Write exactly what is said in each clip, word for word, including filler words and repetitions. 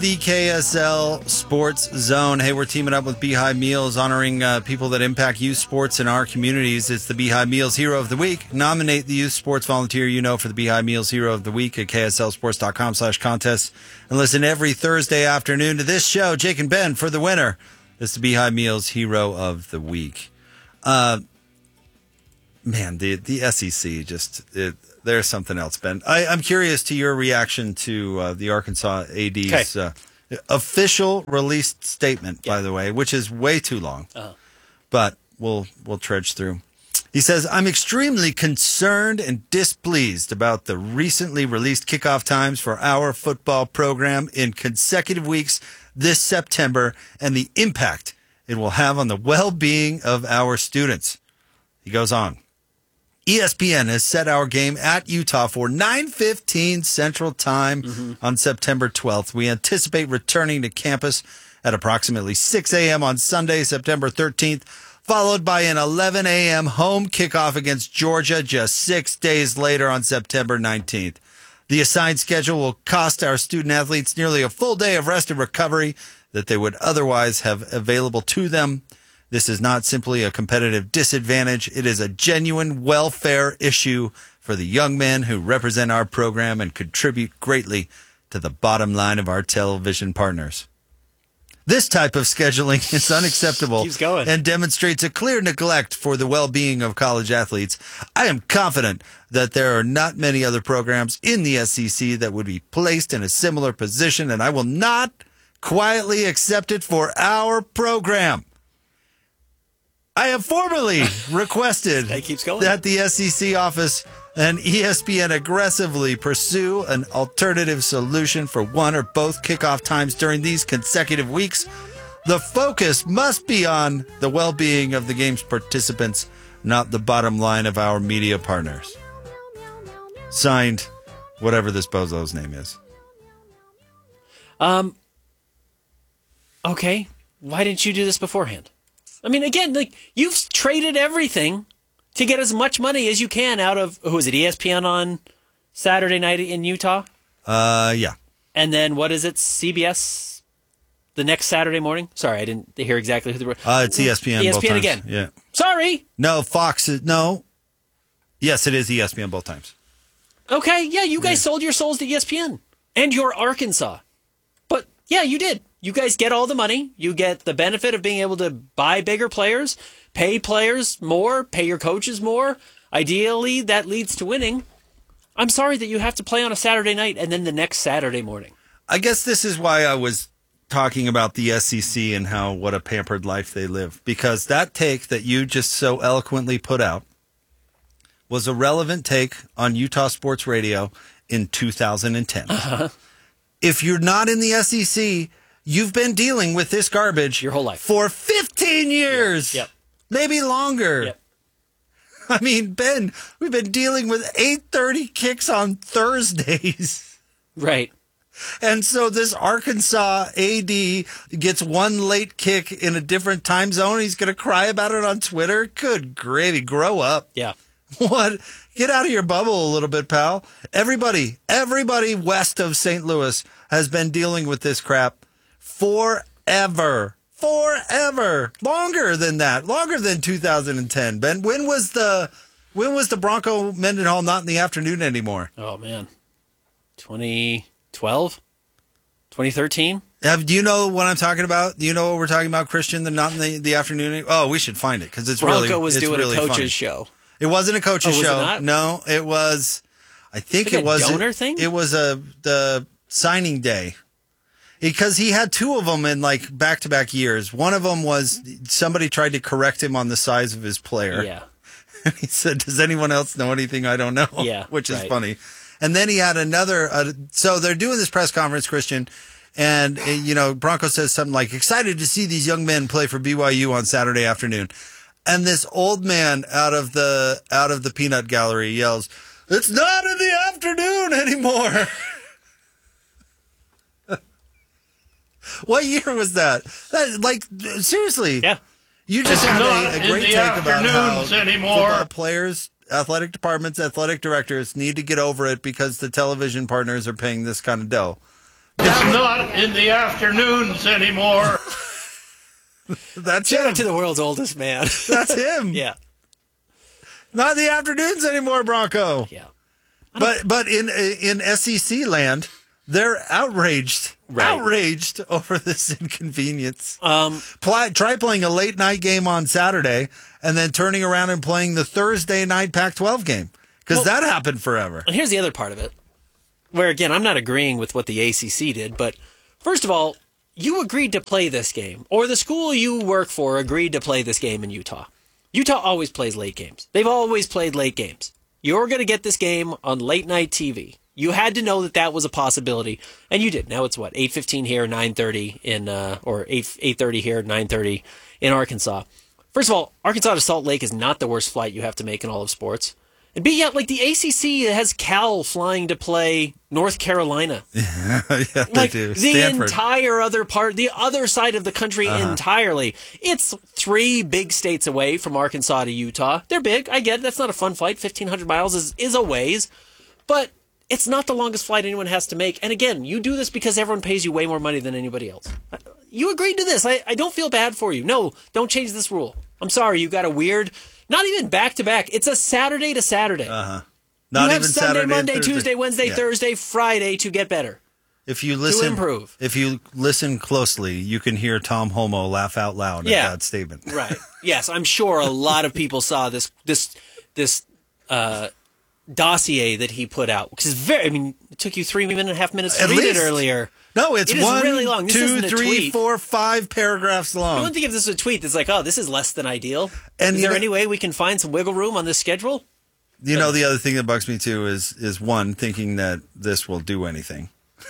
The K S L Sports Zone. Hey, we're teaming up with Beehive Meals, honoring uh, people that impact youth sports in our communities. It's the Beehive Meals Hero of the Week. Nominate the youth sports volunteer you know for the Beehive Meals Hero of the Week at kslsports.com slash contest. And listen every Thursday afternoon to this show, Jake and Ben, for the winner. It's the Beehive Meals Hero of the Week. Uh, man, the the S E C just... It, There's something else, Ben. I, I'm curious to your reaction to uh, the Arkansas A D's uh, official released statement, yeah. by the way, which is way too long. Uh-huh. But we'll we'll trudge through. He says, I'm extremely concerned and displeased about the recently released kickoff times for our football program in consecutive weeks this September and the impact it will have on the well-being of our students. He goes on. E S P N has set our game at Utah for nine fifteen Central Time mm-hmm. on September twelfth. We anticipate returning to campus at approximately six a.m. on Sunday, September thirteenth, followed by an eleven a.m. home kickoff against Georgia just six days later on September nineteenth. The assigned schedule will cost our student athletes nearly a full day of rest and recovery that they would otherwise have available to them. This is not simply a competitive disadvantage. It is a genuine welfare issue for the young men who represent our program and contribute greatly to the bottom line of our television partners. This type of scheduling is unacceptable Keeps going. and demonstrates a clear neglect for the well-being of college athletes. I am confident that there are not many other programs in the S E C that would be placed in a similar position, and I will not quietly accept it for our program. I have formally requested that, keeps going. that the S E C office and E S P N aggressively pursue an alternative solution for one or both kickoff times during these consecutive weeks. The focus must be on the well-being of the game's participants, not the bottom line of our media partners. Signed, whatever this bozo's name is. Um. Okay, why didn't you do this beforehand? I mean, again, like you've traded everything to get as much money as you can out of, who is it, E S P N on Saturday night in Utah? Uh, yeah. And then what is it, C B S the next Saturday morning? Sorry, I didn't hear exactly who the... Uh, it's E S P N E S P N both times. again. Yeah. Sorry. No, Fox is... No. Yes, it is E S P N both times. Okay, yeah, you guys yeah. sold your souls to E S P N. And your Arkansas. But, yeah, you did. You guys get all the money. You get the benefit of being able to buy bigger players, pay players more, pay your coaches more. Ideally, that leads to winning. I'm sorry that you have to play on a Saturday night and then the next Saturday morning. I guess this is why I was talking about the S E C and how what a pampered life they live. Because that take that you just so eloquently put out was a relevant take on Utah Sports Radio in two thousand ten. Uh-huh. If you're not in the S E C... You've been dealing with this garbage your whole life for fifteen years, yep. Yep. maybe longer. Yep. I mean, Ben, we've been dealing with eight thirty kicks on Thursdays. Right. And so this Arkansas A D gets one late kick in a different time zone. He's going to cry about it on Twitter. Good gravy. Grow up. Yeah. What? Get out of your bubble a little bit, pal. Everybody, everybody west of Saint Louis has been dealing with this crap forever. Forever. Longer than that. Longer than two thousand ten. Ben, when was the when was the Bronco Mendenhall not in the afternoon anymore? Oh, man. twenty twelve? twenty thirteen? Have, do you know what I'm talking about? Do you know what we're talking about, Christian? The not in the, the afternoon? Oh, we should find it because it's Bronco really Bronco was it's doing really a coach's funny. show. It wasn't a coach's oh, was show. It not? No, it was. I think like it was a donor it, thing. It was a the signing day. Because he had two of them in like back-to-back years. One of them was somebody tried to correct him on the size of his player. Yeah. And he said, does anyone else know anything I don't know? Yeah. Which is right. funny. And then he had another. Uh, so they're doing this press conference, Christian. And, uh, you know, Bronco says something like, excited to see these young men play for B Y U on Saturday afternoon. And this old man out of the out of the peanut gallery yells, it's not in the afternoon anymore. What year was that? that? Like, seriously. Yeah. You just It's had not a, a in great the take about how afternoons anymore. football players, athletic departments, athletic directors need to get over it because the television partners are paying this kind of dough. It's not in the afternoons anymore. That's Shout him. out to the world's oldest man. That's him. Yeah. Not the afternoons anymore, Bronco. Yeah. But but in in S E C land, they're outraged, Right. outraged over this inconvenience. Um, Ply, try playing a late night game on Saturday and then turning around and playing the Thursday night Pac twelve game because Well- that happened forever. and here's the other part of it, where, again, I'm not agreeing with what the A C C did, but first of all, you agreed to play this game, or the school you work for agreed to play this game in Utah. Utah always plays late games. They've always played late games. You're going to get this game on late night T V. You had to know that that was a possibility, and you did. Now it's what, eight fifteen here, nine thirty in, uh, or eight eight thirty here, nine thirty in Arkansas. First of all, Arkansas to Salt Lake is not the worst flight you have to make in all of sports. And B, yeah, like the A C C has Cal flying to play North Carolina. yeah, they Like do. the Stanford. entire other part, the other side of the country entirely. It's three big states away from Arkansas to Utah. They're big. I get it. That's not a fun flight. fifteen hundred miles is, is a ways. But it's not the longest flight anyone has to make. And again, you do this because everyone pays you way more money than anybody else. You agreed to this. I, I don't feel bad for you. No, don't change this rule. I'm sorry. You got a weird, not even back to back. It's a Saturday to Saturday. Not you have even Sunday, Saturday, Monday, Thursday. Tuesday, Wednesday, Yeah. Thursday, Friday to get better. If you listen, improve. If you listen closely, you can hear Tom Homo laugh out loud Yeah. at that statement. Right. Yes, I'm sure a lot of people saw this this this uh, dossier that he put out, which is very. I mean, it took you three and a half minutes to At read least. it earlier. No, it's It is one, really long. This two, isn't a three, tweet. four, five paragraphs I long. wouldn't think if this was a tweet that's like, oh, this is less than ideal. And is you there know- any way we can find some wiggle room on this schedule? You know, the other thing that bugs me too is is one, thinking that this will do anything.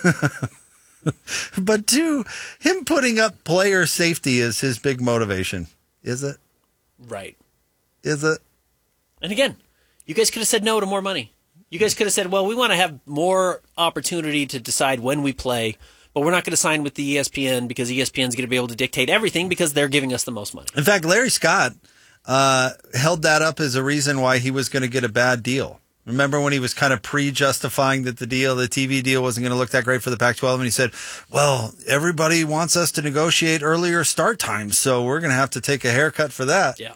But two, him putting up player safety is his big motivation. Is it? Right. Is it? And again, you guys could have said no to more money. You guys could have said, well, we want to have more opportunity to decide when we play, but we're not going to sign with the E S P N because E S P N is going to be able to dictate everything because they're giving us the most money. In fact, Larry Scott uh, held that up as a reason why he was going to get a bad deal. Remember when he was kind of pre-justifying that the deal, the T V deal wasn't going to look that great for the Pac twelve, and he said, well, everybody wants us to negotiate earlier start times, so we're going to have to take a haircut for that. Yeah.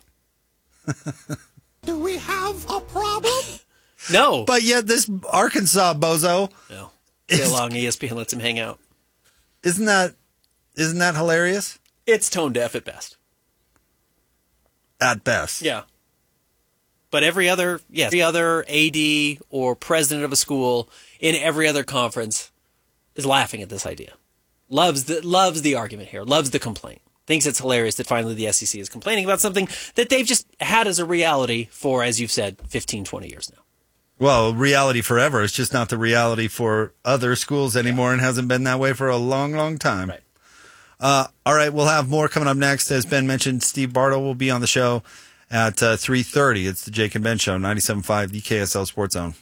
Do we have a problem? No. But yet this Arkansas bozo, no. Stay long, E S P N lets him hang out. isn't that isn't that hilarious? It's tone deaf at best. At best. Yeah. But every other, yes, every other A D or president of a school in every other conference is laughing at this idea. Loves the loves the argument here. Loves the complaint. Thinks it's hilarious that finally the S E C is complaining about something that they've just had as a reality for, as you've said, fifteen, twenty years now. Well, reality forever. It's just not the reality for other schools anymore and hasn't been that way for a long, long time. Right. Uh, all right, we'll have more coming up next. As Ben mentioned, Steve Bartle will be on the show at uh, three thirty. It's the Jake and Ben Show, ninety-seven point five, the K S L Sports Zone.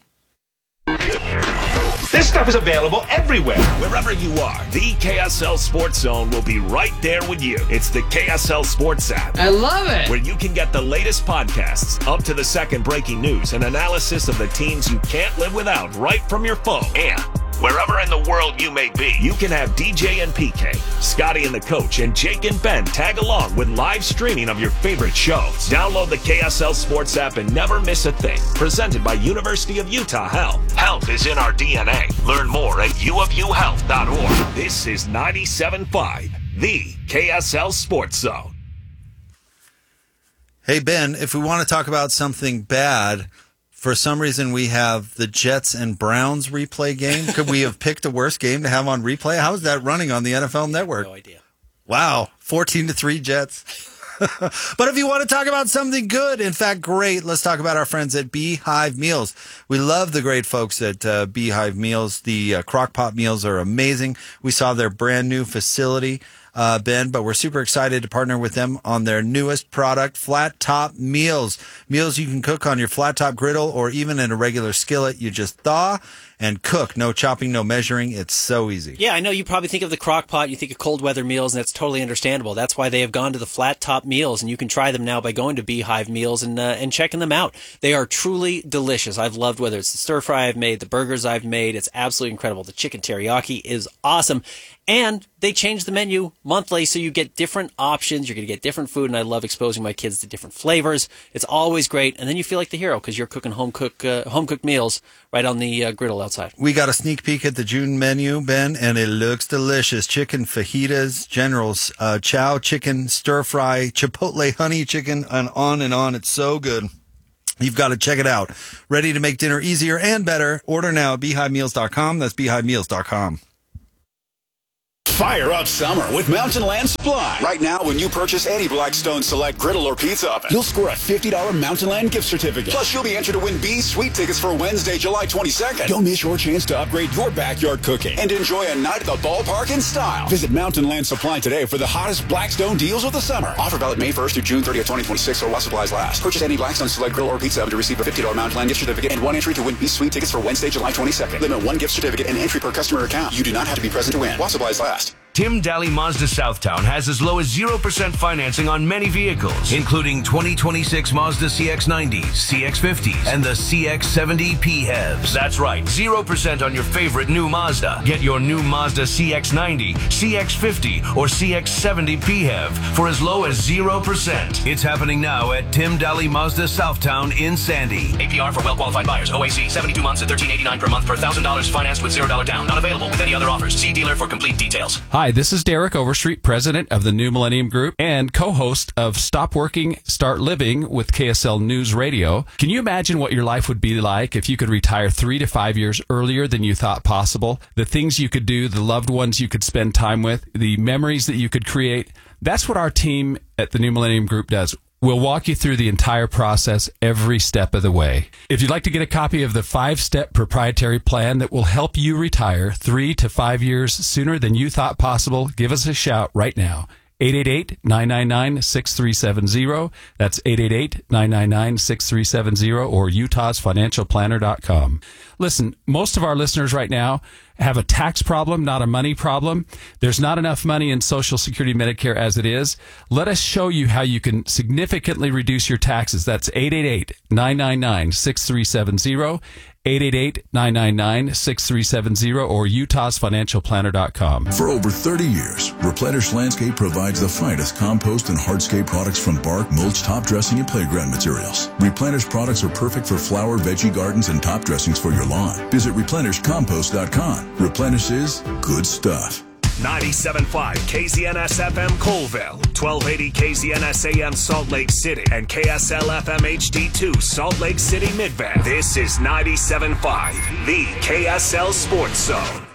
This stuff is available everywhere. Wherever you are, the K S L Sports Zone will be right there with you. It's the K S L Sports app, I love it. where you can get the latest podcasts, up to the second breaking news, and analysis of the teams you can't live without right from your phone. And wherever in the world you may be, you can have D J and P K, Scotty and the Coach, and Jake and Ben tag along with live streaming of your favorite shows. Download the K S L Sports app and never miss a thing. Presented by University of Utah Health. Health is in our D N A. Learn more at u of u health dot org. This is ninety-seven point five, the K S L Sports Zone. Hey, Ben, if we want to talk about something bad, for some reason we have the Jets and Browns replay game. Could we have picked a worse game to have on replay? How is that running on the N F L Network? No idea. Wow, fourteen to three Jets. But if you want to talk about something good, in fact, great, let's talk about our friends at Beehive Meals. We love the great folks at uh, Beehive Meals. The uh, crock pot meals are amazing. We saw their brand new facility uh, Ben, but we're super excited to partner with them on their newest product, Flat Top Meals. Meals you can cook on your flat top griddle or even in a regular skillet. You just thaw and cook. No chopping, no measuring. It's so easy. Yeah, I know you probably think of the crock pot, you think of cold weather meals, and that's totally understandable. That's why they have gone to the Flat Top Meals, and you can try them now by going to Beehive Meals and uh, and checking them out. They are truly delicious. I've loved whether it's the stir fry I've made, the burgers I've made. It's absolutely incredible. The chicken teriyaki is awesome. And they change the menu monthly, so you get different options. You're going to get different food, and I love exposing my kids to different flavors. It's always great, and then you feel like the hero because you're cooking home cook uh, home cooked meals right on the uh, griddle outside. We got a sneak peek at the June menu, Ben, and it looks delicious. Chicken fajitas, General's uh, chow chicken, stir fry, chipotle honey chicken, and on and on. It's so good. You've got to check it out. Ready to make dinner easier and better? Order now at beehive meals dot com. That's beehive meals dot com. Fire up summer with Mountain Land Supply. Right now, when you purchase any Blackstone Select griddle or pizza oven, you'll score a fifty dollars Mountain Land gift certificate. Plus, you'll be entered to win B's Sweet tickets for Wednesday, July twenty-second. Don't miss your chance to upgrade your backyard cooking and enjoy a night at the ballpark in style. Visit Mountain Land Supply today for the hottest Blackstone deals of the summer. Offer valid May first through June thirtieth, twenty twenty-six, or while supplies last. Purchase any Blackstone Select griddle or pizza oven to receive a fifty dollars Mountain Land gift certificate and one entry to win B's Sweet tickets for Wednesday, July twenty-second. Limit one gift certificate and entry per customer account. You do not have to be present to win while supplies last. Tim Daly Mazda Southtown has as low as zero percent financing on many vehicles, including twenty twenty-six Mazda C X nineties, C X fifties, and the C X seventy P H E Vs. That's right, zero percent on your favorite new Mazda. Get your new Mazda C X ninety, C X fifty, or C X seventy P H E V for as low as zero percent. It's happening now at Tim Daly Mazda Southtown in Sandy. A P R for well-qualified buyers. O A C, seventy-two months at thirteen eighty-nine per month per one thousand dollars financed with zero dollars down. Not available with any other offers. See dealer for complete details. Hi, this is Derek Overstreet, president of the New Millennium Group and co-host of Stop Working, Start Living with K S L News Radio. Can you imagine what your life would be like if you could retire three to five years earlier than you thought possible? The things you could do, the loved ones you could spend time with, the memories that you could create. That's what our team at the New Millennium Group does. We'll walk you through the entire process every step of the way. If you'd like to get a copy of the five-step proprietary plan that will help you retire three to five years sooner than you thought possible, give us a shout right now. eight eight eight, nine nine nine, six three seven zero. That's eight eight eight, nine nine nine, six three seven zero or utahs financial planner dot com. Listen, most of our listeners right now have a tax problem, not a money problem. There's not enough money in Social Security, Medicare as it is. Let us show you how you can significantly reduce your taxes. That's eight eight eight, nine nine nine, six three seven zero, eight eight eight, nine nine nine, six three seven zero or utahs financial planner dot com. For over thirty years, Replenish Landscape provides the finest compost and hardscape products from bark, mulch, top dressing, and playground materials. Replenish products are perfect for flower, veggie gardens, and top dressings for your lawn. Visit replenish compost dot com. Replenish is good stuff. ninety-seven point five K Z N S F M Colville, twelve eighty K Z N S A M Salt Lake City, and K S L F M H D two Salt Lake City Midvale. This is ninety-seven point five, the K S L Sports Zone.